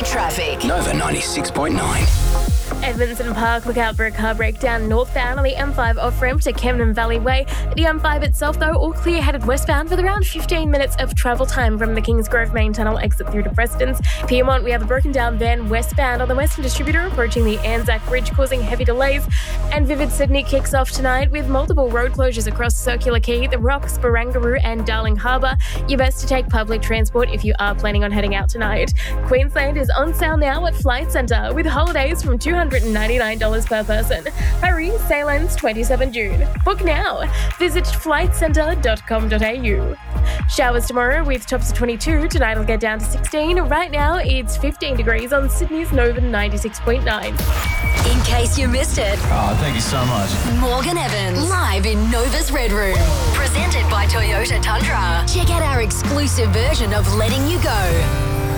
traffic. Nova 96.9. Edmondson Park, look out for a car breakdown northbound on the M5 off-ramp to Kemnam Valley Way. The M5 itself, though, all clear headed westbound with around 15 minutes of travel time from the Kingsgrove main tunnel exit through to Prestons. Piedmont, we have a broken down van westbound on the Western Distributor approaching the Anzac Bridge, causing heavy delays. And Vivid Sydney kicks off tonight with multiple road closures across Circular Quay, the Rocks, Barangaroo and Darling Harbour. You're best to take public transport if you are planning on heading out tonight. Queensland is on sale now at Flight Centre with holidays from $299 per person. Hurry, sale ends 27 June. Book now. Visit flightcentre.com.au. Showers tomorrow with tops of 22. Tonight will get down to 16. Right now it's 15 degrees on Sydney's Nova 96.9. In case you missed it, Oh, thank you so much. Morgan Evans, live in Nova's Red Room. Presented by Toyota Tundra. Check out our exclusive version of Letting You Go.